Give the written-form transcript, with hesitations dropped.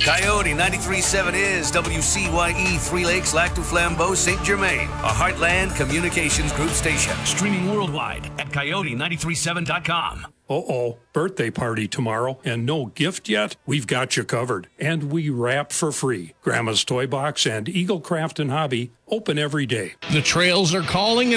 Coyote 93.7 is WCYE 3 Lakes, Lac du Flambeau, St. Germain, a Heartland Communications Group station. Streaming worldwide at coyote937.com. Birthday party tomorrow and no gift yet? We've got you covered. And we wrap for free. Grandma's Toy Box and Eagle Craft and Hobby open every day. The trails are calling